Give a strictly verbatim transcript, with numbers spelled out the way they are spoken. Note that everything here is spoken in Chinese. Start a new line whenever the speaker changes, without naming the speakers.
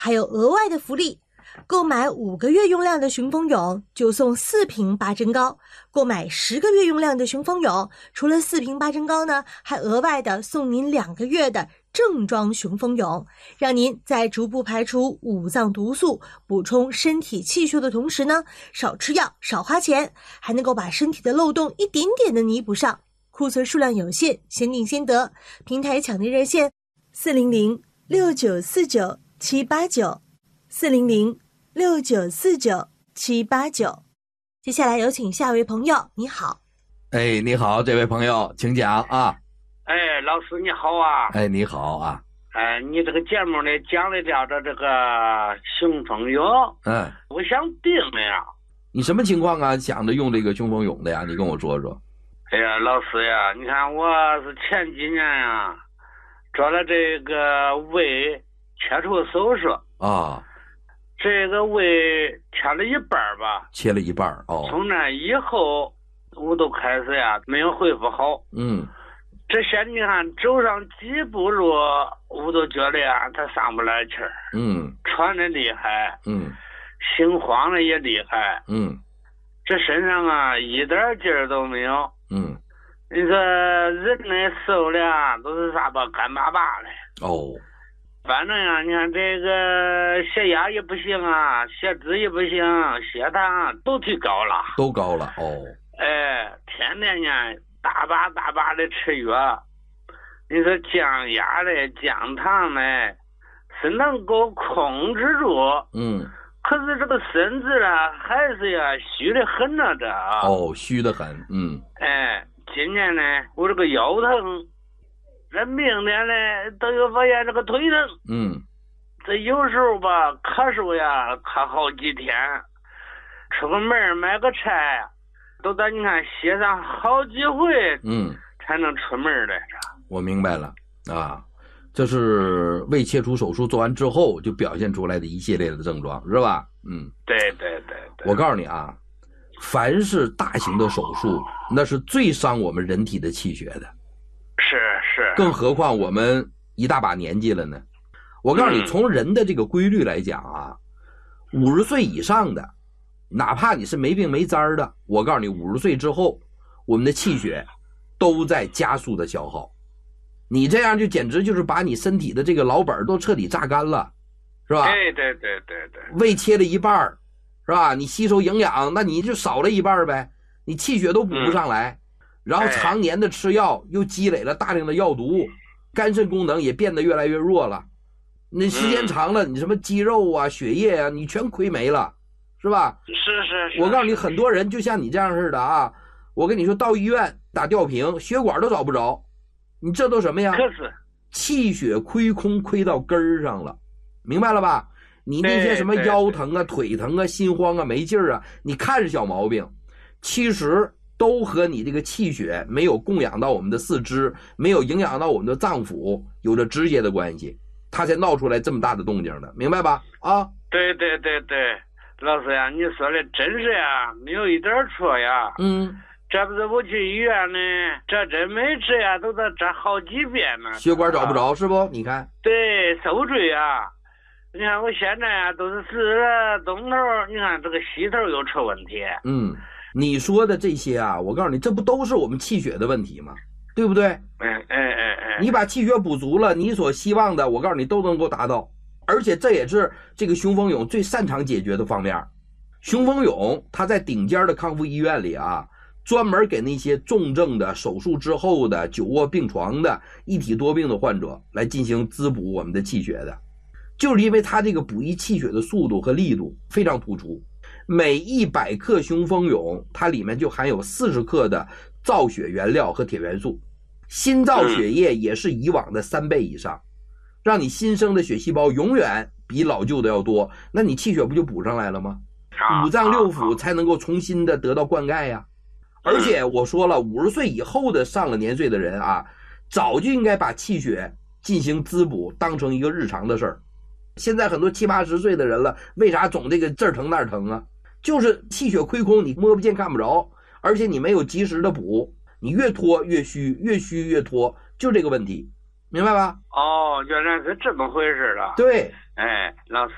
还有额外的福利，购买五个月用量的寻风蛹就送四瓶八珍膏，购买十个月用量的寻风蛹，除了四瓶八珍膏呢，还额外的送您两个月的正装寻风蛹，让您在逐步排除五脏毒素、补充身体气血的同时呢，少吃药、少花钱，还能够把身体的漏洞一点点的弥补上。库存数量有限，先订先得，平台抢订热线四零零六九四九七八九四零零六九四九七八九。接下来有请下位朋友，你好。
哎，你好，这位朋友，请讲啊。
哎，老师你好啊。
哎，你好啊。
哎，你这个节目呢讲的叫着这个雄风蛹，
嗯，
我想订了呀。
你什么情况啊？想着用这个雄风蛹的呀？你跟我说说。
哎呀，老师呀，你看我是前几年呀做了这个胃切除手术
啊，
这个胃切了一半吧，
切了一半哦。
从那以后我都开始呀没有恢复好。
嗯，
这些你看走上几步路，我都觉得呀他上不来气儿。
嗯，
喘的厉害。
嗯，
心慌的也厉害。
嗯，
这身上啊一点劲儿都没有。
嗯，
你说人呢瘦的啊都是啥吧干巴巴的。
哦，
反正呀，你看这个血压也不行啊，血脂也不行，血糖都提高了，
都高了哦。
哎，天天呢大把大把的吃药，你说降压的、降糖的是能够控制住，
嗯，
可是这个身子啊还是呀虚的很啊这。
哦，虚的很，嗯。
哎，今年呢我这个腰疼。这明天呢都有发现这个腿疼。
嗯，
这有时候吧咳嗽呀咳好几天，出个门买个菜都在你看歇上好几回，
嗯，
才能出门的。
我明白了啊，这是胃切除手术做完之后就表现出来的一系列的症状，是吧？嗯，
对对对对。
我告诉你啊，凡是大型的手术，那是最伤我们人体的气血的。
是是，
更何况我们一大把年纪了呢。我告诉你，从人的这个规律来讲啊，五十岁以上的，哪怕你是没病没灾的，我告诉你，五十岁之后，我们的气血都在加速的消耗。你这样就简直就是把你身体的这个老本都彻底榨干了，是吧？
对对对对对。
胃切了一半，是吧？你吸收营养，那你就少了一半呗，你气血都补不上来。嗯，然后常年的吃药又积累了大量的药毒，肝肾功能也变得越来越弱了。那时间长了，你什么肌肉啊、血液啊，你全亏没了，是吧？
是是是。
我告诉你，很多人就像你这样似的啊，我跟你说，到医院打吊瓶，血管都找不着，你这都什么呀？
可是
气血亏空，亏到根儿上了，明白了吧？你那些什么腰疼啊、腿疼啊、心慌啊、没劲儿啊，你看是小毛病，其实都和你这个气血没有供养到我们的四肢，没有营养到我们的脏腑，有着直接的关系，它才闹出来这么大的动静的，明白吧？啊，
对对对对，老师呀，你说的真是呀，没有一点错呀。
嗯，
这不是我去医院呢，这针没吃呀，都得这好几遍呢。
血管找不着是不？你看，
对，受罪啊。你看我现在啊，都是治了东头，你看这个西头又出问题。
嗯。你说的这些啊，我告诉你，这不都是我们气血的问题吗？对不对？
哎哎哎哎，
你把气血补足了，你所希望的，我告诉你都能够达到，而且这也是这个雄风蛹最擅长解决的方面。雄风蛹它在顶尖的康复医院里啊，专门给那些重症的、手术之后的、久卧病床的、一体多病的患者来进行滋补我们的气血的，就是因为它这个补益气血的速度和力度非常突出。每一百克雄风蛹，它里面就含有四十克的造血原料和铁元素，新造血液也是以往的三倍以上，让你新生的血细胞永远比老旧的要多，那你气血不就补上来了吗？五脏六腑才能够重新的得到灌溉呀。而且我说了，五十岁以后的上了年岁的人啊，早就应该把气血进行滋补当成一个日常的事儿。现在很多七八十岁的人了，为啥总这个这儿疼那儿疼啊？就是气血亏空，你摸不见看不着，而且你没有及时的补，你越拖越虚，越虚越拖，就这个问题，明白吧？
哦，原来是这么回事了。
对，
哎，老师。